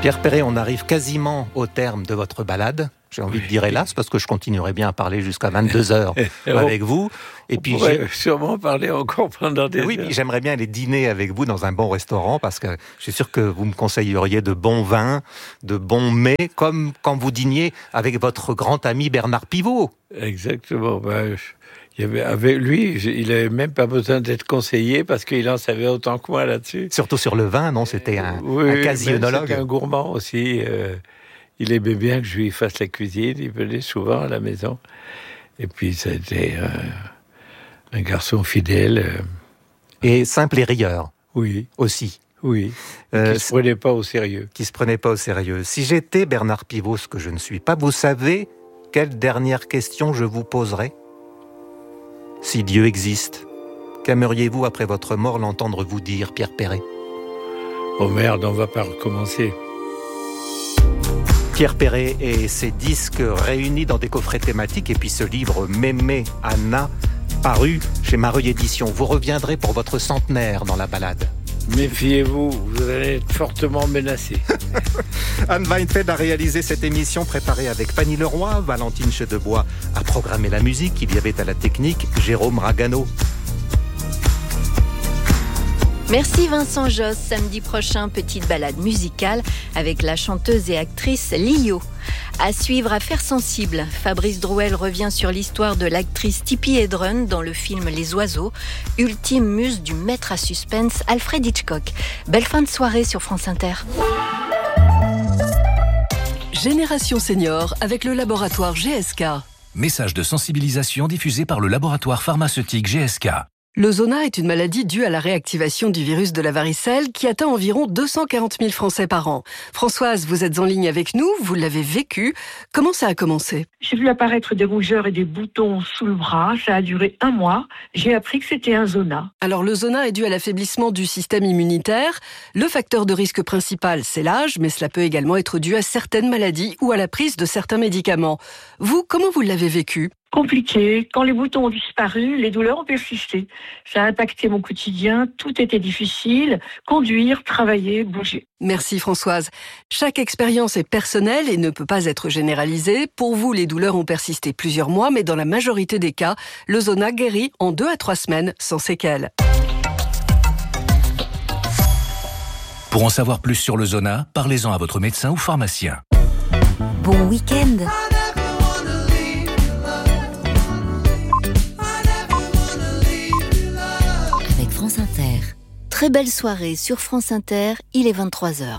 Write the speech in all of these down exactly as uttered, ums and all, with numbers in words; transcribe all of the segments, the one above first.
Pierre Perret, on arrive quasiment au terme de votre balade. J'ai envie de dire hélas, parce que je continuerai bien à parler jusqu'à vingt-deux heures avec vous. Et on puis pourrait j'ai... sûrement parler encore pendant des oui, heures. Oui, j'aimerais bien aller dîner avec vous dans un bon restaurant, parce que je suis sûr que vous me conseilleriez de bons vins, de bons mets, comme quand vous dîniez avec votre grand ami Bernard Pivot. Exactement. Ben, il y avait, avec lui, il n'avait même pas besoin d'être conseillé, parce qu'il en savait autant que moi là-dessus. Surtout sur le vin, non? C'était un, oui, un quasi-œnologue. C'était un gourmand aussi. Euh, il aimait bien que je lui fasse la cuisine. Il venait souvent à la maison. Et puis, ça a été euh, un garçon fidèle. Euh, et simple et rieur. Oui. Aussi. Oui. Euh, qui ne se prenait pas au sérieux. Qui se prenait pas au sérieux. Si j'étais Bernard Pivot, ce que je ne suis pas, vous savez quelle dernière question je vous poserais? Si Dieu existe, qu'aimeriez-vous après votre mort l'entendre vous dire, Pierre Perret? Oh merde, on va pas recommencer. Pierre Perret et ses disques réunis dans des coffrets thématiques, et puis ce livre Mémé Anna, paru chez Mareuil Éditions. Vous reviendrez pour votre centenaire dans la balade. Méfiez-vous, vous allez être fortement menacé. Anne Weinfeld a réalisé cette émission préparée avec Fanny Leroy, Valentine Chedebois a programmé la musique, il y avait à la technique Jérôme Ragano. Merci Vincent Josse. Samedi prochain, petite balade musicale avec la chanteuse et actrice Lio. À suivre Affaires sensibles. Fabrice Drouel revient sur l'histoire de l'actrice Tippi Hedren dans le film Les Oiseaux, ultime muse du maître à suspense Alfred Hitchcock. Belle fin de soirée sur France Inter. Génération Senior avec le laboratoire G S K. Message de sensibilisation diffusé par le laboratoire pharmaceutique G S K. Le zona est une maladie due à la réactivation du virus de la varicelle qui atteint environ deux cent quarante mille Français par an. Françoise, vous êtes en ligne avec nous, vous l'avez vécu. Comment ça a commencé? J'ai vu apparaître des rougeurs et des boutons sous le bras. Ça a duré un mois. J'ai appris que c'était un zona. Alors le zona est dû à l'affaiblissement du système immunitaire. Le facteur de risque principal, c'est l'âge, mais cela peut également être dû à certaines maladies ou à la prise de certains médicaments. Vous, comment vous l'avez vécu? Compliqué. Quand les boutons ont disparu, les douleurs ont persisté. Ça a impacté mon quotidien. Tout était difficile. Conduire, travailler, bouger. Merci Françoise. Chaque expérience est personnelle et ne peut pas être généralisée. Pour vous, les douleurs ont persisté plusieurs mois, mais dans la majorité des cas, le zona guérit en deux à trois semaines sans séquelles. Pour en savoir plus sur le zona, parlez-en à votre médecin ou pharmacien. Bon week-end. France Inter. Très belle soirée sur France Inter, il est vingt-trois heures.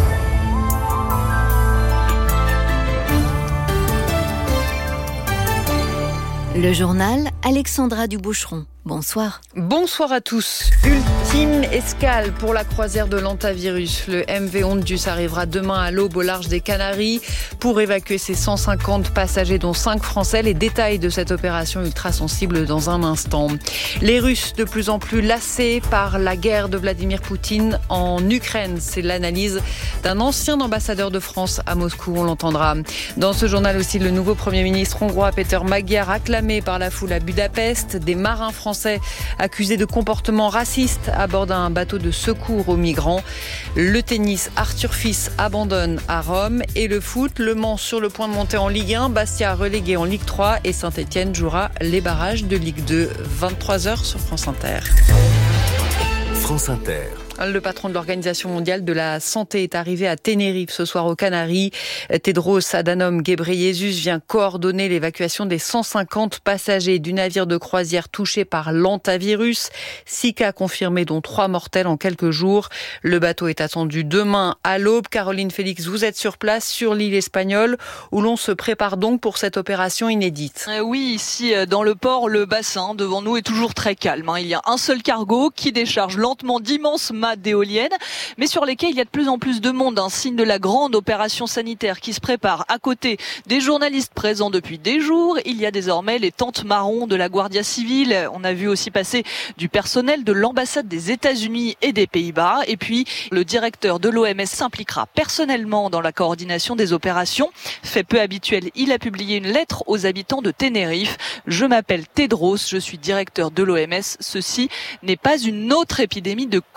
Le journal, Alexandra Duboucheron. Bonsoir. Bonsoir à tous. Ultime escale pour la croisière de l'Antavirus. Le M V Ondus arrivera demain à l'aube au large des Canaries pour évacuer ses cent cinquante passagers, dont cinq Français. Les détails de cette opération ultra sensible dans un instant. Les Russes de plus en plus lassés par la guerre de Vladimir Poutine en Ukraine. C'est l'analyse d'un ancien ambassadeur de France à Moscou. On l'entendra. Dans ce journal aussi, le nouveau Premier ministre hongrois Péter Magyar, acclamé par la foule à Budapest. Des marins français accusés de comportements racistes à bord d'un bateau de secours aux migrants. Le tennis, Arthur Fils abandonne à Rome. Et le foot, Le Mans sur le point de monter en Ligue un, Bastia relégué en Ligue trois et Saint-Etienne jouera les barrages de Ligue deux. vingt-trois heures sur France Inter. France Inter. Le patron de l'Organisation mondiale de la santé est arrivé à Tenerife ce soir aux Canaries. Tedros Adhanom Ghebreyesus vient coordonner l'évacuation des cent cinquante passagers du navire de croisière touché par l'hantavirus. Six cas confirmés, dont trois mortels en quelques jours. Le bateau est attendu demain à l'aube. Caroline Félix, vous êtes sur place sur l'île espagnole où l'on se prépare donc pour cette opération inédite. Euh, oui, ici dans le port, le bassin devant nous est toujours très calme. Il y a un seul cargo qui décharge lentement d'immenses mâts d'éoliennes, mais sur les quais il y a de plus en plus de monde, un signe de la grande opération sanitaire qui se prépare. À côté des journalistes présents depuis des jours, il y a désormais les tentes marron de la Guardia Civile. On a vu aussi passer du personnel de l'ambassade des États-Unis et des Pays-Bas, et puis le directeur de l'O M S s'impliquera personnellement dans la coordination des opérations. Fait peu habituel, il a publié une lettre aux habitants de Tenerife. Je m'appelle Tedros, je suis directeur de l'O M S. Ceci n'est pas une autre épidémie de covid dix-neuf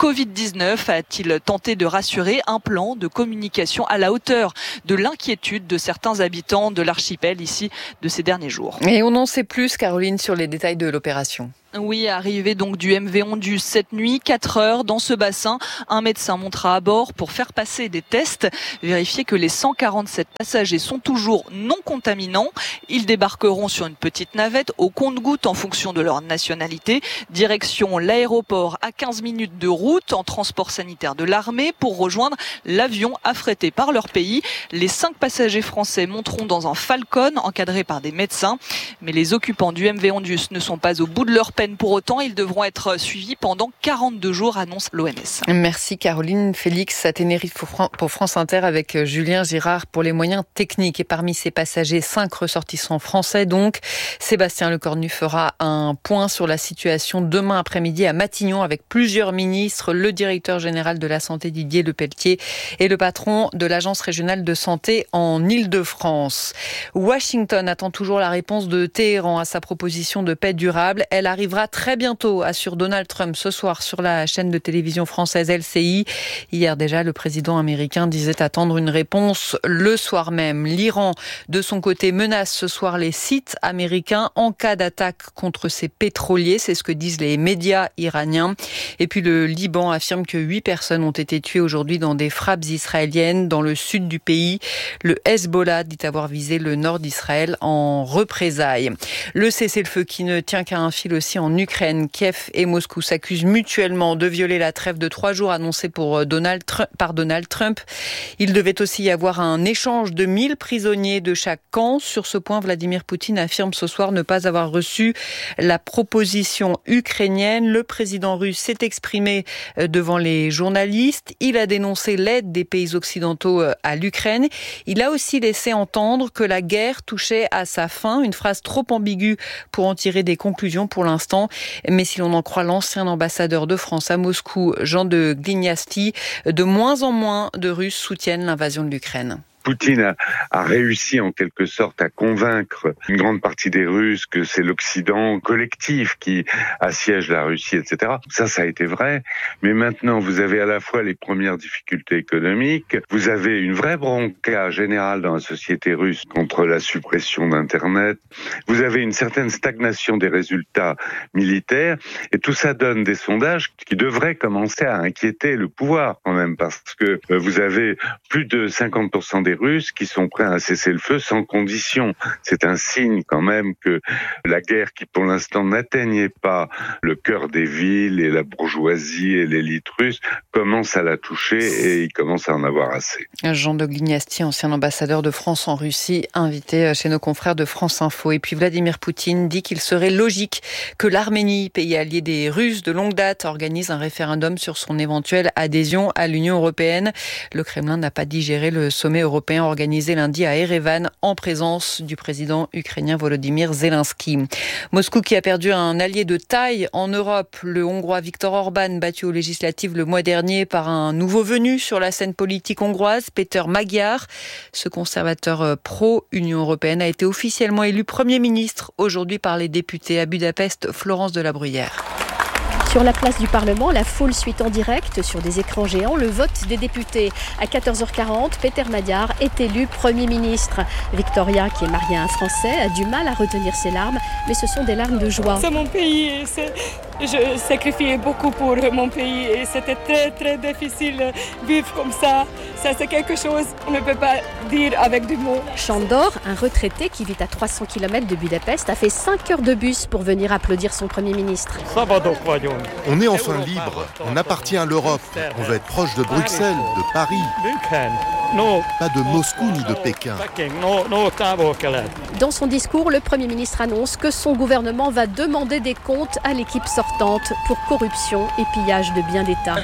dix-neuf a-t-il tenté de rassurer un plan de communication à la hauteur de l'inquiétude de certains habitants de l'archipel ici de ces derniers jours. Et on en sait plus, Caroline, sur les détails de l'opération. Oui, arrivée donc du M V Ondus cette nuit, quatre heures dans ce bassin. Un médecin montera à bord pour faire passer des tests, vérifier que les cent quarante-sept passagers sont toujours non contaminants. Ils débarqueront sur une petite navette au compte-gouttes en fonction de leur nationalité. Direction l'aéroport à quinze minutes de route en transport sanitaire de l'armée pour rejoindre l'avion affrété par leur pays. Les cinq passagers français monteront dans un Falcon encadré par des médecins. Mais les occupants du M V Ondus ne sont pas au bout de leur peine. Pour autant, ils devront être suivis pendant quarante-deux jours, annonce l'O M S. Merci Caroline. Félix à Tenerife pour France Inter avec Julien Girard pour les moyens techniques. Et parmi ces passagers, cinq ressortissants français donc. Sébastien Lecornu fera un point sur la situation demain après-midi à Matignon avec plusieurs ministres, le directeur général de la santé Didier Lepelletier et le patron de l'agence régionale de santé en Île-de-France. Washington attend toujours la réponse de Téhéran à sa proposition de paix durable. Elle arrivera très bientôt, assure Donald Trump ce soir sur la chaîne de télévision française L C I. Hier déjà, le président américain disait attendre une réponse le soir même. L'Iran, de son côté, menace ce soir les sites américains en cas d'attaque contre ses pétroliers. C'est ce que disent les médias iraniens. Et puis le Liban affirme que huit personnes ont été tuées aujourd'hui dans des frappes israéliennes dans le sud du pays. Le Hezbollah dit avoir visé le nord d'Israël en représailles. Le cessez-le-feu qui ne tient qu'à un fil aussi en Ukraine. Kiev et Moscou s'accusent mutuellement de violer la trêve de trois jours annoncée pour Donald Trump, par Donald Trump. Il devait aussi y avoir un échange de mille prisonniers de chaque camp. Sur ce point, Vladimir Poutine affirme ce soir ne pas avoir reçu la proposition ukrainienne. Le président russe s'est exprimé devant les journalistes. Il a dénoncé l'aide des pays occidentaux à l'Ukraine. Il a aussi laissé entendre que la guerre touchait à sa fin. Une phrase trop ambiguë pour en tirer des conclusions pour l'instant. Mais si l'on en croit l'ancien ambassadeur de France à Moscou, Jean de Glignasti, de moins en moins de Russes soutiennent l'invasion de l'Ukraine. Poutine a, a réussi en quelque sorte à convaincre une grande partie des Russes que c'est l'Occident collectif qui assiège la Russie, et cetera. Ça, ça a été vrai. Mais maintenant, vous avez à la fois les premières difficultés économiques, vous avez une vraie bronca générale dans la société russe contre la suppression d'Internet, vous avez une certaine stagnation des résultats militaires, et tout ça donne des sondages qui devraient commencer à inquiéter le pouvoir quand même, parce que vous avez plus de cinquante pour cent des Russes qui sont prêts à cesser le feu sans condition. C'est un signe quand même que la guerre qui pour l'instant n'atteignait pas le cœur des villes et la bourgeoisie et l'élite russe commence à la toucher et il commence à en avoir assez. Jean de Glignasti, ancien ambassadeur de France en Russie, invité chez nos confrères de France Info. Et puis Vladimir Poutine dit qu'il serait logique que l'Arménie, pays allié des Russes de longue date, organise un référendum sur son éventuelle adhésion à l'Union européenne. Le Kremlin n'a pas digéré le sommet européen organisé lundi à Erevan en présence du président ukrainien Volodymyr Zelensky. Moscou qui a perdu un allié de taille en Europe, le Hongrois Viktor Orban, battu aux législatives le mois dernier par un nouveau venu sur la scène politique hongroise, Péter Magyar. Ce conservateur pro-Union européenne a été officiellement élu Premier ministre aujourd'hui par les députés à Budapest, Florence de la Bruyère. Sur la place du Parlement, la foule suit en direct sur des écrans géants le vote des députés. À quatorze heures quarante, Péter Magyar est élu Premier ministre. Victoria, qui est mariée à un Français, a du mal à retenir ses larmes, mais ce sont des larmes de joie. C'est mon pays, c'est... je sacrifiais beaucoup pour mon pays et c'était très très difficile de vivre comme ça. Ça c'est quelque chose qu'on ne peut pas dire avec des mots. Sándor, un retraité qui vit à trois cents kilomètres de Budapest, a fait cinq heures de bus pour venir applaudir son Premier ministre. On est enfin libre, on appartient à l'Europe, on veut être proche de Bruxelles, de Paris, pas de Moscou ni de Pékin. Dans son discours, le Premier ministre annonce que son gouvernement va demander des comptes à l'équipe sortante pour corruption et pillage de biens d'État.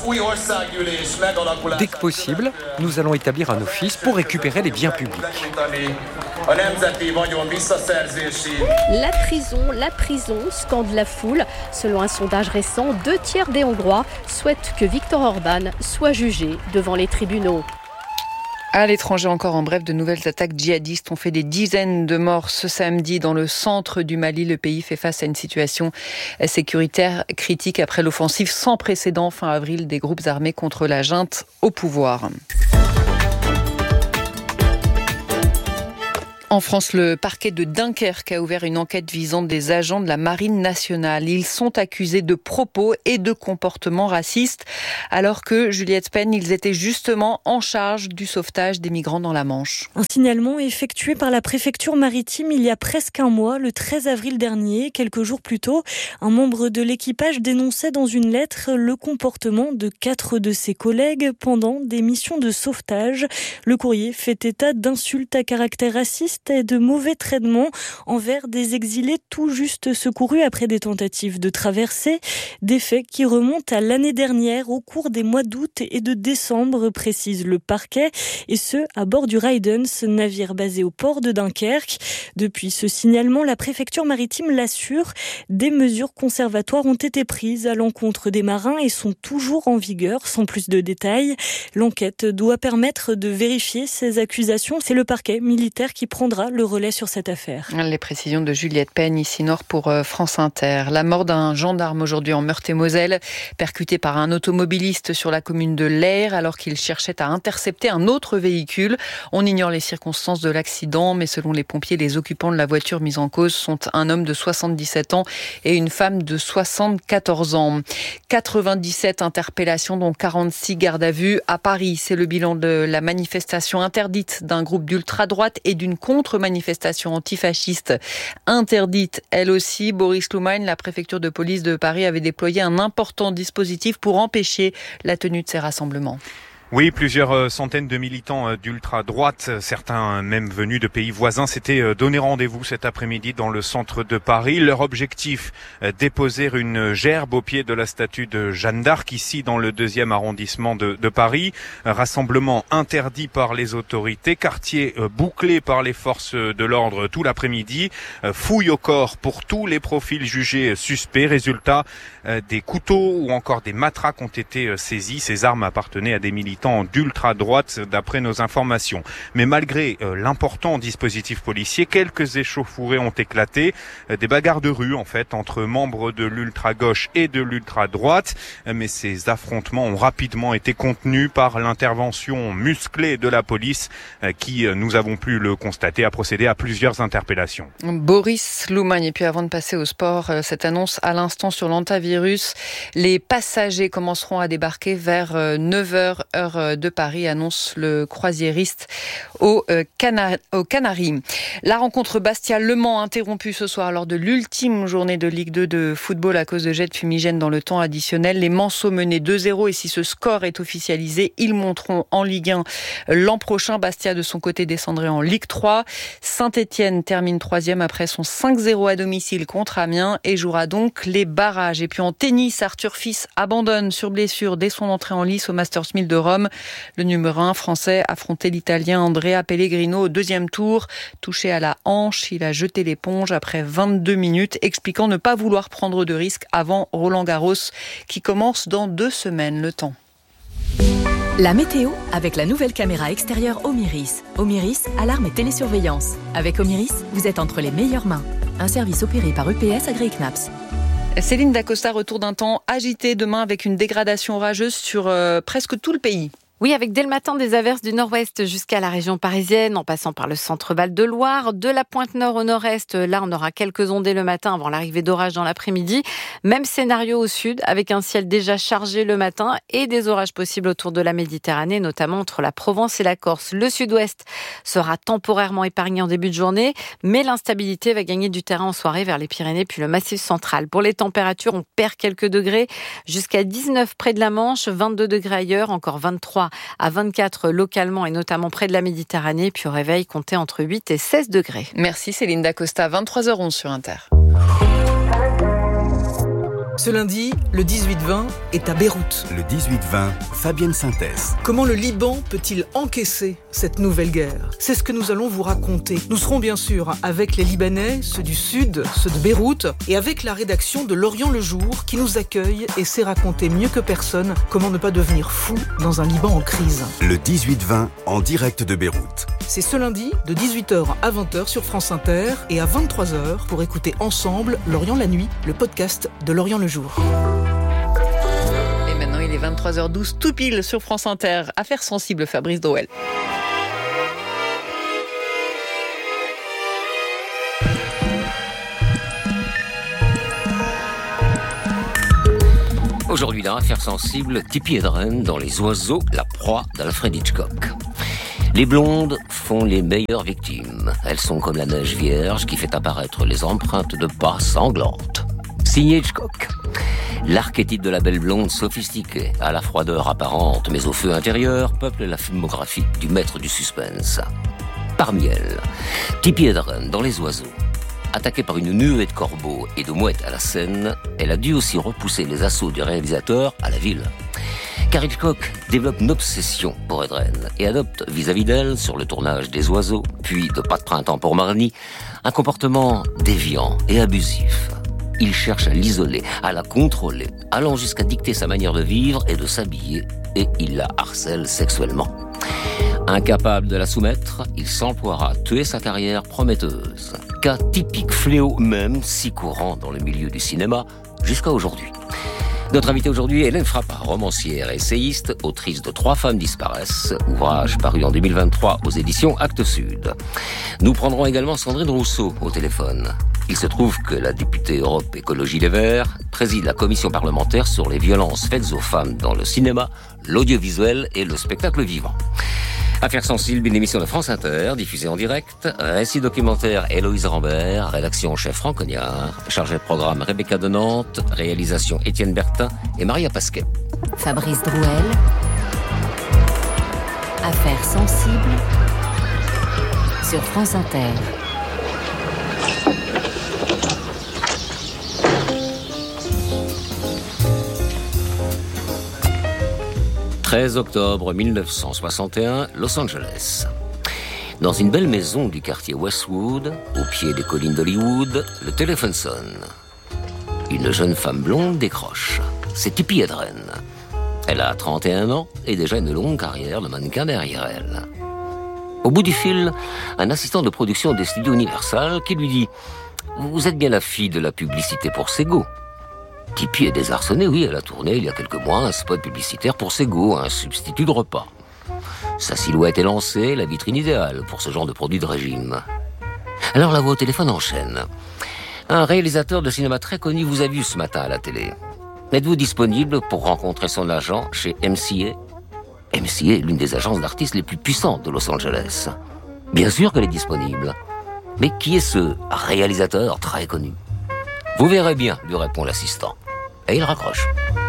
Dès que possible, nous allons établir un office pour récupérer les biens publics. La prison, la prison, scande la foule. Selon un sondage récent, deux tiers des Hongrois souhaitent que Viktor Orban soit jugé devant les tribunaux. À l'étranger encore, en bref, de nouvelles attaques djihadistes ont fait des dizaines de morts ce samedi dans le centre du Mali. Le pays fait face à une situation sécuritaire critique après l'offensive sans précédent fin avril des groupes armés contre la junte au pouvoir. En France, le parquet de Dunkerque a ouvert une enquête visant des agents de la Marine nationale. Ils sont accusés de propos et de comportements racistes, alors que, Juliette Penn, ils étaient justement en charge du sauvetage des migrants dans la Manche. Un signalement effectué par la préfecture maritime il y a presque un mois, le treize avril dernier, quelques jours plus tôt. Un membre de l'équipage dénonçait dans une lettre le comportement de quatre de ses collègues pendant des missions de sauvetage. Le courrier fait état d'insultes à caractère raciste et de mauvais traitements envers des exilés tout juste secourus après des tentatives de traversée. Des faits qui remontent à l'année dernière au cours des mois d'août et de décembre, précise le parquet, et ce, à bord du Ridens, navire basé au port de Dunkerque. Depuis ce signalement, la préfecture maritime l'assure, des mesures conservatoires ont été prises à l'encontre des marins et sont toujours en vigueur, sans plus de détails. L'enquête doit permettre de vérifier ces accusations. C'est le parquet militaire qui prendra le relais sur cette affaire. Les précisions de Juliette Penn, ici Nord pour France Inter. La mort d'un gendarme aujourd'hui en Meurthe-et-Moselle, percuté par un automobiliste sur la commune de Lair alors qu'il cherchait à intercepter un autre véhicule. On ignore les circonstances de l'accident, mais selon les pompiers, les occupants de la voiture mise en cause sont un homme de soixante-dix-sept ans et une femme de soixante-quatorze ans. quatre-vingt-dix-sept interpellations, dont quarante-six gardes à vue à Paris. C'est le bilan de la manifestation interdite d'un groupe d'ultra-droite et d'une contre-manifestation antifasciste interdite. Elle aussi, Boris Loumagne, la préfecture de police de Paris, avait déployé un important dispositif pour empêcher la tenue de ces rassemblements. Oui, plusieurs centaines de militants d'ultra-droite, certains même venus de pays voisins, s'étaient donné rendez-vous cet après-midi dans le centre de Paris. Leur objectif, déposer une gerbe au pied de la statue de Jeanne d'Arc, ici dans le deuxième arrondissement de, de Paris. Rassemblement interdit par les autorités, quartier bouclé par les forces de l'ordre tout l'après-midi. Fouille au corps pour tous les profils jugés suspects. Résultat, des couteaux ou encore des matraques ont été saisis. Ces armes appartenaient à des militants d'ultra-droite d'après nos informations. Mais malgré euh, l'important dispositif policier, quelques échauffourées ont éclaté, euh, des bagarres de rue en fait entre membres de l'ultra-gauche et de l'ultra-droite, euh, mais ces affrontements ont rapidement été contenus par l'intervention musclée de la police euh, qui, euh, nous avons pu le constater, a procédé à plusieurs interpellations. Boris Loumagne. Et puis avant de passer au sport, euh, cette annonce à l'instant sur l'antivirus, les passagers commenceront à débarquer vers euh, neuf heures heure de Paris, annonce le croisiériste aux Cana- au Canaries. La rencontre Bastia-Le Mans interrompue ce soir lors de l'ultime journée de Ligue deux de football à cause de jets de fumigène dans le temps additionnel. Les Manceaux menaient deux zéro et si ce score est officialisé, ils monteront en Ligue un l'an prochain. Bastia, de son côté, descendrait en Ligue trois. Saint-Étienne termine troisième après son cinq zéro à domicile contre Amiens et jouera donc les barrages. Et puis en tennis, Arthur Fils abandonne sur blessure dès son entrée en lice au Masters mille de Rome. Le numéro un français affrontait l'Italien Andrea Pellegrino au deuxième tour. Touché à la hanche, il a jeté l'éponge après vingt-deux minutes, expliquant ne pas vouloir prendre de risques avant Roland Garros, qui commence dans deux semaines. Le temps. La météo avec la nouvelle caméra extérieure Omiris. Omiris, alarme et télésurveillance. Avec Omiris, vous êtes entre les meilleures mains. Un service opéré par E P S agréé C N A P S. Céline Dacosta, retour d'un temps agité demain avec une dégradation orageuse sur euh, presque tout le pays. Oui, avec dès le matin des averses du nord-ouest jusqu'à la région parisienne, en passant par le centre Val-de-Loire, de la pointe nord au nord-est. Là, on aura quelques ondées le matin avant l'arrivée d'orages dans l'après-midi. Même scénario au sud, avec un ciel déjà chargé le matin et des orages possibles autour de la Méditerranée, notamment entre la Provence et la Corse. Le sud-ouest sera temporairement épargné en début de journée, mais l'instabilité va gagner du terrain en soirée vers les Pyrénées puis le Massif central. Pour les températures, on perd quelques degrés, jusqu'à dix-neuf près de la Manche, vingt-deux degrés ailleurs, encore vingt-trois à vingt-quatre localement et notamment près de la Méditerranée. Puis au réveil, comptez entre huit et seize degrés. Merci Céline Dacosta, vingt-trois heures onze sur Inter. Ce lundi, le dix-huit vingt est à Beyrouth. Le dix-huit vingt, Fabienne Synthèse. Comment le Liban peut-il encaisser cette nouvelle guerre ? C'est ce que nous allons vous raconter. Nous serons bien sûr avec les Libanais, ceux du Sud, ceux de Beyrouth, et avec la rédaction de L'Orient le Jour qui nous accueille et sait raconter mieux que personne comment ne pas devenir fou dans un Liban en crise. Le dix-huit vingt, en direct de Beyrouth. C'est ce lundi, de dix-huit heures à vingt heures sur France Inter et à vingt-trois heures pour écouter ensemble L'Orient la nuit, le podcast de L'Orient le Jour. Et maintenant, il est vingt-trois heures douze, tout pile sur France Inter. Affaire sensible, Fabrice Drouel. Aujourd'hui, dans Affaires sensibles, Tippi Hedren dans Les Oiseaux, la proie d'Alfred Hitchcock. Les blondes font les meilleures victimes. Elles sont comme la neige vierge qui fait apparaître les empreintes de pas sanglantes. Signé Hitchcock. L'archétype de la belle blonde sophistiquée, à la froideur apparente mais au feu intérieur, peuple la filmographie du maître du suspense. Parmi elles, Tippi Hedren dans Les Oiseaux. Attaquée par une nuée de corbeaux et de mouettes à la scène, elle a dû aussi repousser les assauts du réalisateur à la ville. Car Hitchcock développe une obsession pour Hedren et adopte vis-à-vis d'elle, sur le tournage des Oiseaux, puis de Pas de printemps pour Marnie, un comportement déviant et abusif. Il cherche à l'isoler, à la contrôler, allant jusqu'à dicter sa manière de vivre et de s'habiller, et il la harcèle sexuellement. Incapable de la soumettre, il s'emploiera à tuer sa carrière prometteuse. Cas typique fléau même si courant dans le milieu du cinéma jusqu'à aujourd'hui. Notre invitée aujourd'hui est Hélène Frappa, romancière et essayiste, autrice de Trois femmes disparaissent, ouvrage paru en deux mille vingt-trois aux éditions Actes Sud. Nous prendrons également Sandrine Rousseau au téléphone. Il se trouve que la députée Europe Écologie Les Verts préside la commission parlementaire sur les violences faites aux femmes dans le cinéma, l'audiovisuel et le spectacle vivant. Affaires sensibles, une émission de France Inter, diffusée en direct. Récit documentaire Héloïse Rambert, rédaction chef Franck Cognard, chargé de programme Rebecca de Nantes, réalisation Étienne Bertin et Maria Pasquet. Fabrice Drouel. Affaires sensibles sur France Inter. treize octobre mille neuf cent soixante et un, Los Angeles. Dans une belle maison du quartier Westwood, au pied des collines d'Hollywood, le téléphone sonne. Une jeune femme blonde décroche. C'est Tippi Hedren. Elle a trente et un ans et déjà une longue carrière de mannequin derrière elle. Au bout du fil, un assistant de production des studios Universal qui lui dit « Vous êtes bien la fille de la publicité pour Sego ». Tippi est désarçonnée, oui, elle a tourné il y a quelques mois un spot publicitaire pour Sego, un substitut de repas. Sa silhouette est lancée, la vitrine idéale pour ce genre de produit de régime. Alors la voix au téléphone enchaîne. Un réalisateur de cinéma très connu vous a vu ce matin à la télé. Êtes-vous disponible pour rencontrer son agent chez M C A ? M C A est l'une des agences d'artistes les plus puissantes de Los Angeles. Bien sûr qu'elle est disponible. Mais qui est ce réalisateur très connu ? Vous verrez bien, lui répond l'assistant. Et il raccroche.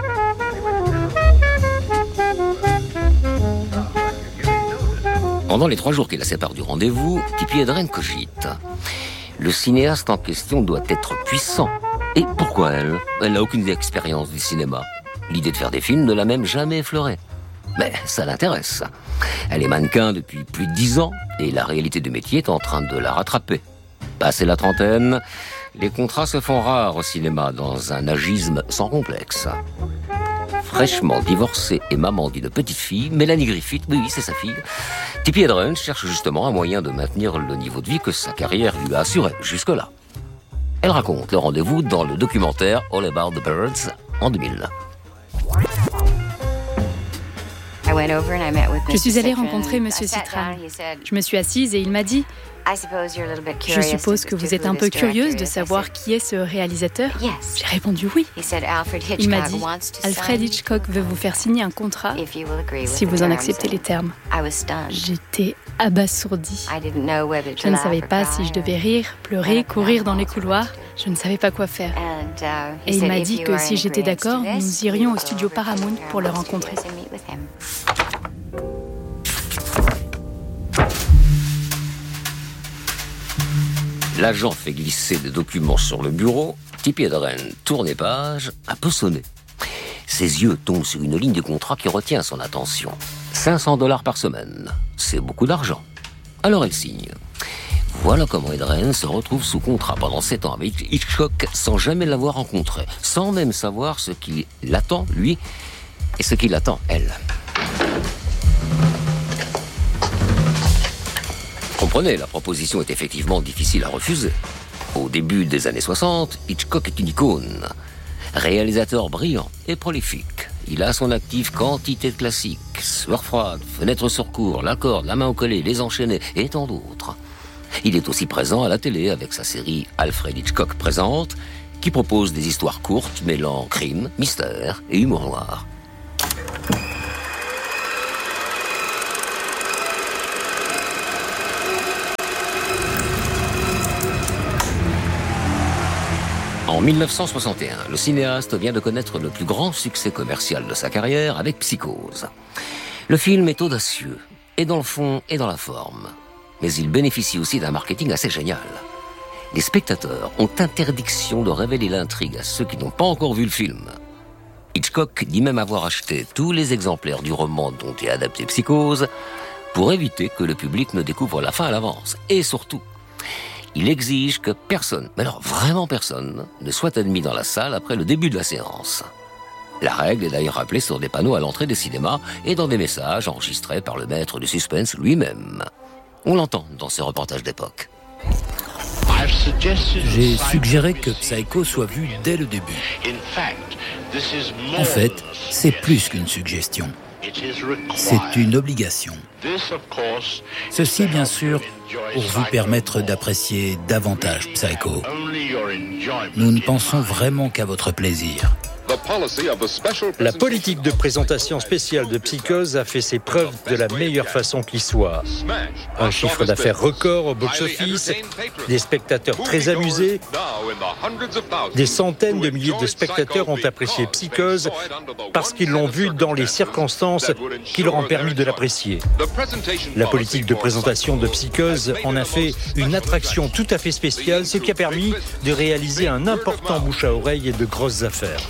Pendant les trois jours qui la séparent du rendez-vous, Tippi Hedren cogite. Le cinéaste en question doit être puissant. Et pourquoi elle ? Elle n'a aucune expérience du cinéma. L'idée de faire des films ne l'a même jamais effleurée. Mais ça l'intéresse. Elle est mannequin depuis plus de dix ans et la réalité du métier est en train de la rattraper. Passé la trentaine, les contrats se font rares au cinéma dans un agisme sans complexe. Fraîchement divorcée et maman d'une petite fille, Mélanie Griffith, oui, c'est sa fille, Tippi Hedren cherche justement un moyen de maintenir le niveau de vie que sa carrière lui a assuré jusque-là. Elle raconte le rendez-vous dans le documentaire All About the Birds en deux mille. Je suis allée rencontrer Monsieur Citran. Je me suis assise et il m'a dit « Je suppose que vous êtes un peu curieuse de savoir qui est ce réalisateur ?» J'ai répondu oui. Il m'a dit « Alfred Hitchcock veut vous faire signer un contrat si vous en acceptez les termes. » J'étais abasourdie. Je ne savais pas si je devais rire, pleurer, courir dans les couloirs. Je ne savais pas quoi faire. Et il m'a dit que si j'étais d'accord, nous irions au studio Paramount pour le rencontrer. L'agent fait glisser des documents sur le bureau. Tippi Hedren tourne les pages, un peu sonné. Ses yeux tombent sur une ligne du contrat qui retient son attention. cinq cents dollars par semaine. C'est beaucoup d'argent. Alors elle signe. Voilà comment Hedren se retrouve sous contrat pendant sept ans avec Hitchcock sans jamais l'avoir rencontré, sans même savoir ce qui l'attend, lui, et ce qui l'attend, elle. Comprenez, la proposition est effectivement difficile à refuser. Au début des années soixante, Hitchcock est une icône. Réalisateur brillant et prolifique. Il a à son actif quantité de classiques. Sueur froide, Fenêtre sur cour, La corde, La main au collet, Les enchaînés et tant d'autres. Il est aussi présent à la télé avec sa série Alfred Hitchcock présente, qui propose des histoires courtes mêlant crime, mystère et humour noir. En mille neuf cent soixante et un, le cinéaste vient de connaître le plus grand succès commercial de sa carrière avec Psychose. Le film est audacieux, et dans le fond et dans la forme. Mais il bénéficie aussi d'un marketing assez génial. Les spectateurs ont interdiction de révéler l'intrigue à ceux qui n'ont pas encore vu le film. Hitchcock dit même avoir acheté tous les exemplaires du roman dont est adapté Psychose pour éviter que le public ne découvre la fin à l'avance. Et surtout, il exige que personne, mais alors vraiment personne, ne soit admis dans la salle après le début de la séance. La règle est d'ailleurs rappelée sur des panneaux à l'entrée des cinémas et dans des messages enregistrés par le maître du suspense lui-même. On l'entend dans ces reportages d'époque. J'ai suggéré que Psycho soit vu dès le début. En fait, c'est plus qu'une suggestion. C'est une obligation. Ceci, bien sûr, pour vous permettre d'apprécier davantage Psycho. Nous ne pensons vraiment qu'à votre plaisir. La politique de présentation spéciale de Psychose a fait ses preuves de la meilleure façon qui soit. Un chiffre d'affaires record au box-office, des spectateurs très amusés, des centaines de milliers de spectateurs ont apprécié Psychose parce qu'ils l'ont vu dans les circonstances qui leur ont permis de l'apprécier. La politique de présentation de Psychose en a fait une attraction tout à fait spéciale, ce qui a permis de réaliser un important bouche à oreille et de grosses affaires.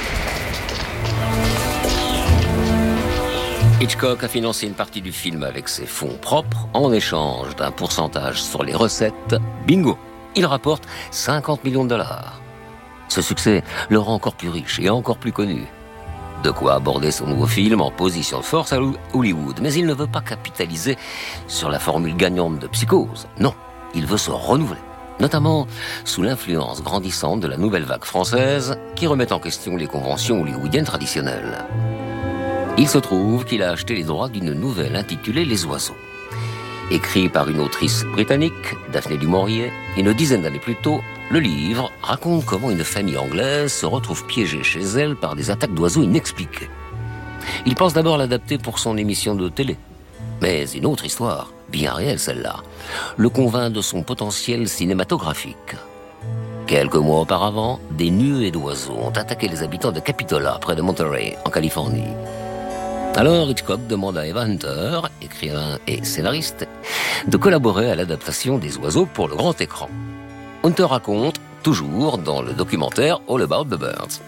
Hitchcock a financé une partie du film avec ses fonds propres en échange d'un pourcentage sur les recettes. Bingo! Il rapporte cinquante millions de dollars. Ce succès le rend encore plus riche et encore plus connu. De quoi aborder son nouveau film en position de force à Hollywood. Mais il ne veut pas capitaliser sur la formule gagnante de Psychose. Non, il veut se renouveler. Notamment sous l'influence grandissante de la nouvelle vague française qui remet en question les conventions hollywoodiennes traditionnelles. Il se trouve qu'il a acheté les droits d'une nouvelle intitulée Les Oiseaux. Écrit par une autrice britannique, Daphné du Maurier, une dizaine d'années plus tôt, le livre raconte comment une famille anglaise se retrouve piégée chez elle par des attaques d'oiseaux inexpliquées. Il pense d'abord l'adapter pour son émission de télé. Mais une autre histoire, bien réelle celle-là, le convainc de son potentiel cinématographique. Quelques mois auparavant, des nuées d'oiseaux ont attaqué les habitants de Capitola, près de Monterey, en Californie. Alors Hitchcock demande à Eva Hunter, écrivain et scénariste, de collaborer à l'adaptation des oiseaux pour le grand écran. Hunter raconte, toujours dans le documentaire All About the Birds.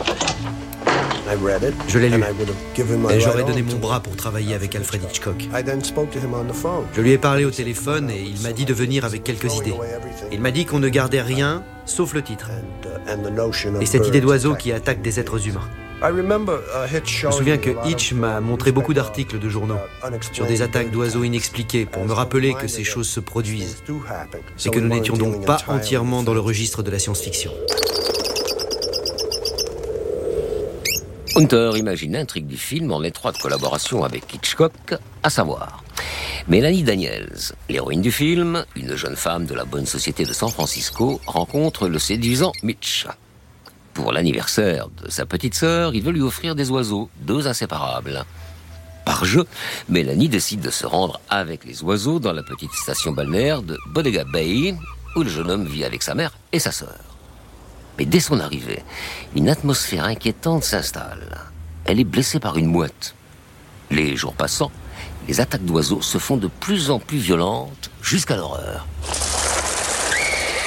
Je l'ai lu, et j'aurais donné mon bras pour travailler avec Alfred Hitchcock. Je lui ai parlé au téléphone et il m'a dit de venir avec quelques idées. Il m'a dit qu'on ne gardait rien, sauf le titre. Et cette idée d'oiseau qui attaque des êtres humains. Je me souviens que Hitch m'a montré beaucoup d'articles de journaux sur des attaques d'oiseaux inexpliquées pour me rappeler que ces choses se produisent et que nous n'étions donc pas entièrement dans le registre de la science-fiction. Hunter imagine l'intrigue du film en étroite collaboration avec Hitchcock, à savoir Mélanie Daniels, l'héroïne du film, une jeune femme de la bonne société de San Francisco, rencontre le séduisant Mitch. Pour l'anniversaire de sa petite sœur, il veut lui offrir des oiseaux, deux inséparables. Par jeu, Mélanie décide de se rendre avec les oiseaux dans la petite station balnéaire de Bodega Bay, où le jeune homme vit avec sa mère et sa sœur. Mais dès son arrivée, une atmosphère inquiétante s'installe. Elle est blessée par une mouette. Les jours passant, les attaques d'oiseaux se font de plus en plus violentes, jusqu'à l'horreur.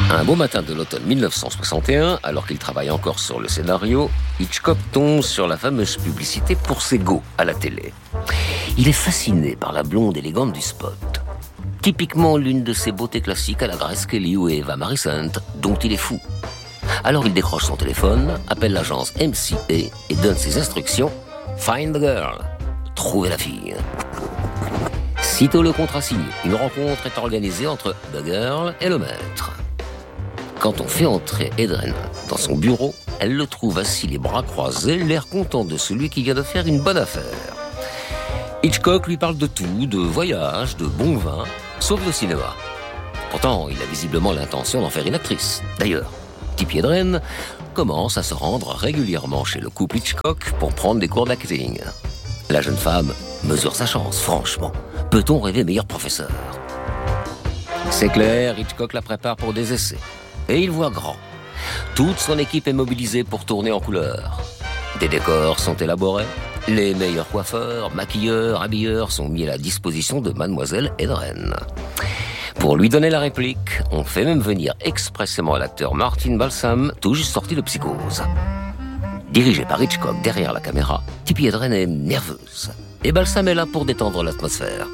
Un beau matin de l'automne mille neuf cent soixante et un, alors qu'il travaille encore sur le scénario, Hitchcock tombe sur la fameuse publicité pour Sego à la télé. Il est fasciné par la blonde élégante du spot. Typiquement l'une de ces beautés classiques à la Grace Kelly ou Eva Marie Saint, dont il est fou. Alors il décroche son téléphone, appelle l'agence M C A et donne ses instructions « Find the girl », trouver la fille. Sitôt le contrat signé, une rencontre est organisée entre the girl et le maître. Quand on fait entrer Edren dans son bureau, elle le trouve assis les bras croisés, l'air content de celui qui vient de faire une bonne affaire. Hitchcock lui parle de tout, de voyage, de bon vin, sauf le cinéma. Pourtant, il a visiblement l'intention d'en faire une actrice. D'ailleurs, Tippi Hedren commence à se rendre régulièrement chez le couple Hitchcock pour prendre des cours d'acting. La jeune femme mesure sa chance, franchement. Peut-on rêver meilleur professeur ? C'est clair, Hitchcock la prépare pour des essais. Et il voit grand. Toute son équipe est mobilisée pour tourner en couleur. Des décors sont élaborés. Les meilleurs coiffeurs, maquilleurs, habilleurs sont mis à la disposition de Mademoiselle Hedren. Pour lui donner la réplique, on fait même venir expressément l'acteur Martin Balsam, tout juste sorti de Psychose. Dirigé par Hitchcock derrière la caméra, Tippi Hedren est nerveuse. Et Balsam est là pour détendre l'atmosphère.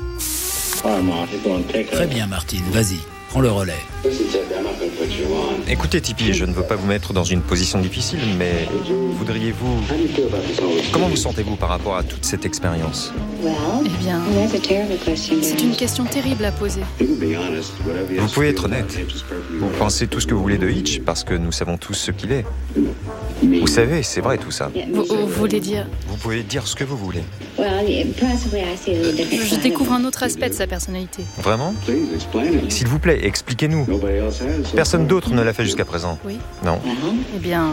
Très bien, Martin, vas-y, prends le relais. Écoutez, Tippi, je ne veux pas vous mettre dans une position difficile, mais voudriez-vous... Comment vous sentez-vous par rapport à toute cette expérience ? Eh bien, c'est une question terrible à poser. Vous pouvez être honnête. Vous pensez tout ce que vous voulez de Hitch, parce que nous savons tous ce qu'il est. Vous savez, c'est vrai tout ça. Vous, vous voulez dire... Vous pouvez dire ce que vous voulez. Je découvre un autre aspect de sa personnalité. Vraiment ? S'il vous plaît, expliquez-nous. Personne d'autre ne l'a fait jusqu'à présent. Oui. Non. Eh bien...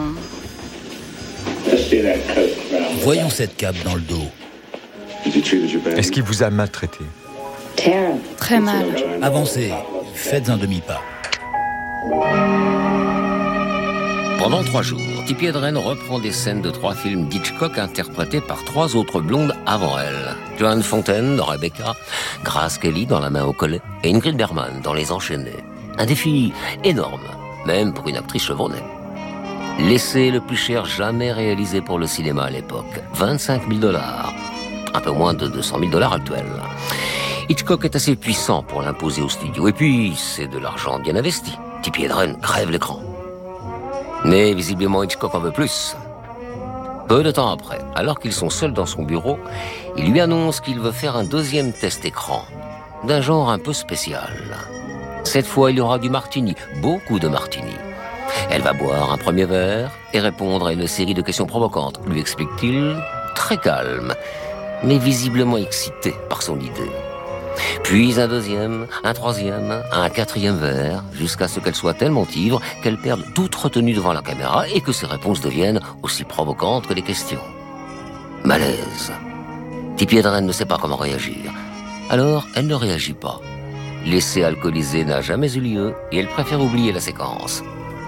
Voyons cette cape dans le dos. Est-ce qu'il vous a maltraité ? Très mal. Avancez, faites un demi-pas. Pendant trois jours, Tippi Hedren reprend des scènes de trois films d'Hitchcock interprétés par trois autres blondes avant elle. Joan Fontaine dans Rebecca, Grace Kelly dans La main au collet et Ingrid Bergman dans Les Enchaînés. Un défi énorme, même pour une actrice chevronnée. L'essai le plus cher jamais réalisé pour le cinéma à l'époque, vingt-cinq mille dollars. Un peu moins de deux cent mille dollars actuels. Hitchcock est assez puissant pour l'imposer au studio. Et puis, c'est de l'argent bien investi. Tippi Hedren crève l'écran. Mais visiblement, Hitchcock en veut plus. Peu de temps après, alors qu'ils sont seuls dans son bureau, il lui annonce qu'il veut faire un deuxième test écran, d'un genre un peu spécial. Cette fois, il y aura du martini, beaucoup de martini. Elle va boire un premier verre et répondre à une série de questions provocantes, lui explique-t-il, très calme, mais visiblement excité par son idée. Puis un deuxième, un troisième, un quatrième verre, jusqu'à ce qu'elle soit tellement ivre qu'elle perde toute retenue devant la caméra et que ses réponses deviennent aussi provocantes que les questions. Malaise. Tippi Hedren ne sait pas comment réagir. Alors, elle ne réagit pas. L'essai alcoolisé n'a jamais eu lieu et elle préfère oublier la séquence.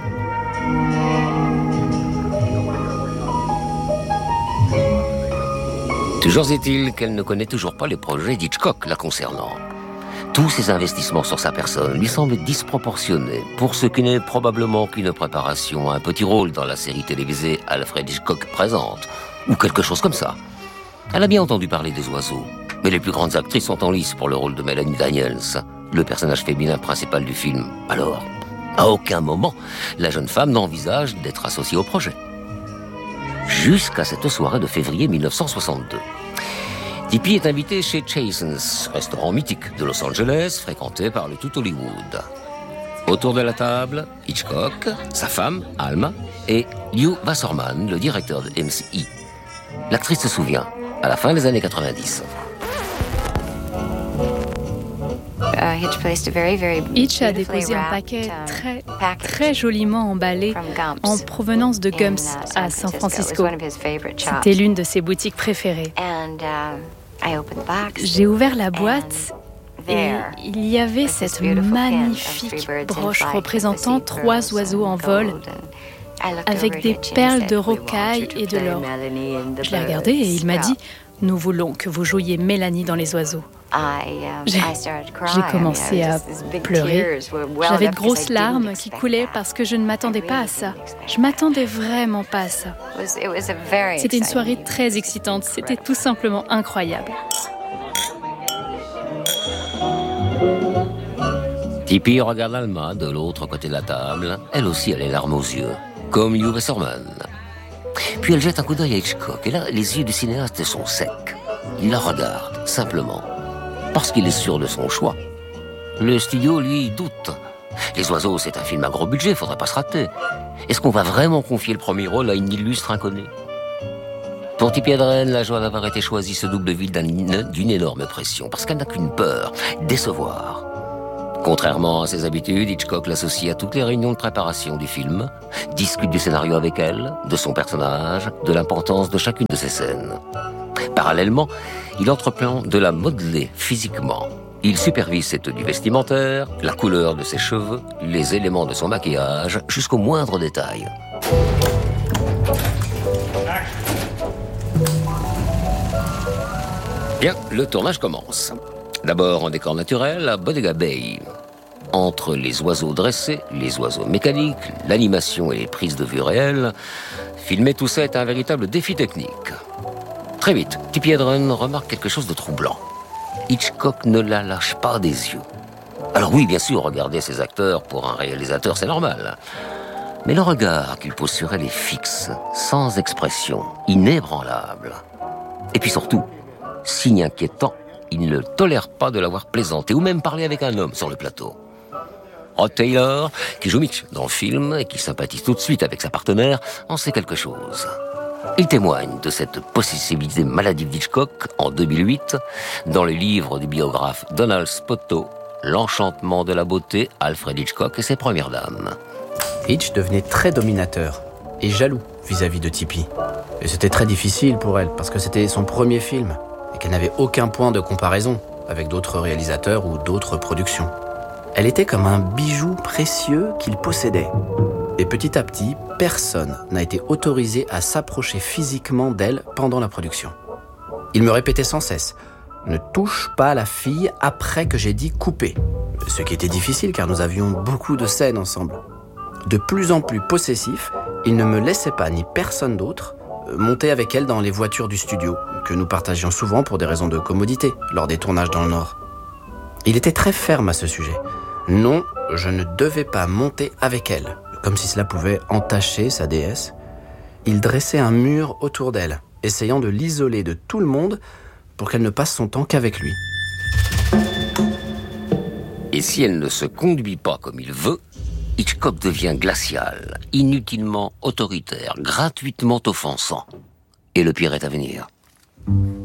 Toujours est-il qu'elle ne connaît toujours pas les projets d'Hitchcock la concernant. Tous ses investissements sur sa personne lui semblent disproportionnés pour ce qui n'est probablement qu'une préparation à un petit rôle dans la série télévisée Alfred Hitchcock présente, ou quelque chose comme ça. Elle a bien entendu parler des oiseaux, mais les plus grandes actrices sont en lice pour le rôle de Melanie Daniels, le personnage féminin principal du film. Alors, à aucun moment, la jeune femme n'envisage d'être associée au projet. Jusqu'à cette soirée de février mille neuf cent soixante-deux. Tippi est invité chez Chasen's, restaurant mythique de Los Angeles, fréquenté par le tout Hollywood. Autour de la table, Hitchcock, sa femme, Alma, et Lew Wasserman, le directeur de M C I. L'actrice se souvient, à la fin des années quatre-vingt-dix. Hitch a déposé un paquet très, très joliment emballé en provenance de Gumps à San Francisco. C'était l'une de ses boutiques préférées. J'ai ouvert la boîte et il y avait cette magnifique broche représentant trois oiseaux en vol avec des perles de rocaille et de l'or. Je l'ai regardé et il m'a dit: Nous voulons que vous jouiez Mélanie dans Les Oiseaux. J'ai, j'ai commencé à pleurer. J'avais de grosses larmes qui coulaient parce que je ne m'attendais pas à ça. Je m'attendais vraiment pas à ça. C'était une soirée très excitante. C'était tout simplement incroyable. Tippi regarde Alma de l'autre côté de la table. Elle aussi a les larmes aux yeux, comme Lew Wasserman. Puis elle jette un coup d'œil à Hitchcock. Et là, les yeux du cinéaste sont secs. Il la regarde, simplement. Parce qu'il est sûr de son choix. Le studio, lui, doute. Les Oiseaux, c'est un film à gros budget, faudrait pas se rater. Est-ce qu'on va vraiment confier le premier rôle à une illustre inconnue ? Pour Tippi Hedren, la joie d'avoir été choisie se double vite d'une énorme pression, parce qu'elle n'a qu'une peur, décevoir. Contrairement à ses habitudes, Hitchcock l'associe à toutes les réunions de préparation du film, discute du scénario avec elle, de son personnage, de l'importance de chacune de ses scènes. Parallèlement, il entreprend de la modeler physiquement. Il supervise ses tenues vestimentaires, la couleur de ses cheveux, les éléments de son maquillage, jusqu'au moindre détail. Bien, le tournage commence. D'abord en décor naturel à Bodega Bay. Entre les oiseaux dressés, les oiseaux mécaniques, l'animation et les prises de vue réelles, filmer tout ça est un véritable défi technique. Très vite, Tippi Hedren remarque quelque chose de troublant. Hitchcock ne la lâche pas des yeux. Alors oui, bien sûr, regarder ses acteurs pour un réalisateur, c'est normal. Mais le regard qu'il pose sur elle est fixe, sans expression, inébranlable. Et puis surtout, signe inquiétant, il ne tolère pas de l'avoir plaisanté ou même parlé avec un homme sur le plateau. Rod Taylor, qui joue Mitch dans le film et qui sympathise tout de suite avec sa partenaire, en sait quelque chose. Il témoigne de cette possessivité maladive d'Hitchcock en deux mille huit dans le livre du biographe Donald Spoto, L'enchantement de la beauté, Alfred Hitchcock et ses premières dames. Hitch devenait très dominateur et jaloux vis-à-vis de Tippi. Et c'était très difficile pour elle parce que c'était son premier film et qu'elle n'avait aucun point de comparaison avec d'autres réalisateurs ou d'autres productions. Elle était comme un bijou précieux qu'il possédait. Et petit à petit, personne n'a été autorisé à s'approcher physiquement d'elle pendant la production. Il me répétait sans cesse « Ne touche pas la fille après que j'ai dit couper ». Ce qui était difficile car nous avions beaucoup de scènes ensemble. De plus en plus possessif, il ne me laissait pas ni personne d'autre monter avec elle dans les voitures du studio, que nous partagions souvent pour des raisons de commodité lors des tournages dans le Nord. Il était très ferme à ce sujet. Non, je ne devais pas monter avec elle, comme si cela pouvait entacher sa déesse. Il dressait un mur autour d'elle, essayant de l'isoler de tout le monde pour qu'elle ne passe son temps qu'avec lui. Et si elle ne se conduit pas comme il veut, Hitchcock devient glacial, inutilement autoritaire, gratuitement offensant. Et le pire est à venir.